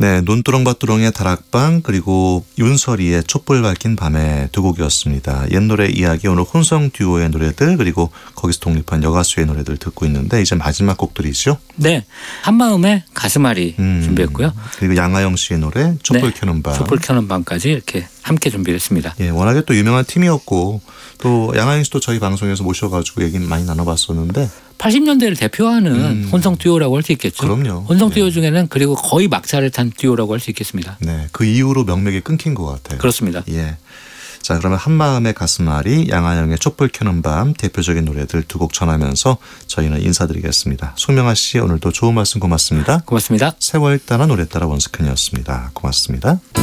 네, 논두렁밭두렁의 다락방 그리고 윤설이의 촛불 밝힌 밤의 두 곡이었습니다. 옛 노래 이야기 오늘 혼성 듀오의 노래들 그리고 거기서 독립한 여가수의 노래들 듣고 있는데 이제 마지막 곡들이죠. 네, 한마음의 가슴앓이 준비했고요. 그리고 양아영 씨의 노래 촛불 켜는 밤. 촛불 켜는 밤까지 이렇게 함께 준비했습니다. 예, 워낙에 또 유명한 팀이었고 또 양아영 씨도 저희 방송에서 모셔가지고 얘기 많이 나눠봤었는데 80년대를 대표하는 혼성 듀오라고 할 수 있겠죠. 그럼요. 혼성 듀오 중에는 그리고 거의 막차를 탄 듀오라고 할 수 있겠습니다. 네, 그 이후로 명맥이 끊긴 것 같아요. 그렇습니다. 예. 자, 그러면 한마음의 가슴앓이, 양아영의 촛불 켜는 밤 대표적인 노래들 두 곡 전하면서 저희는 인사드리겠습니다. 송명아 씨 오늘도 좋은 말씀 고맙습니다. 고맙습니다. 세월 따라 노래 따라 원스캔이었습니다. 고맙습니다.